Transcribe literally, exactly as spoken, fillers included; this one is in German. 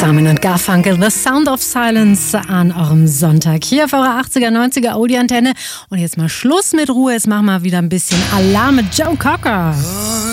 Simon und Garfunkel, The Sound of Silence an eurem Sonntag. Hier auf eurer achtziger, neunziger Audi-Antenne. Und jetzt mal Schluss mit Ruhe. Jetzt machen wir wieder ein bisschen Alarm mit Joe Cocker.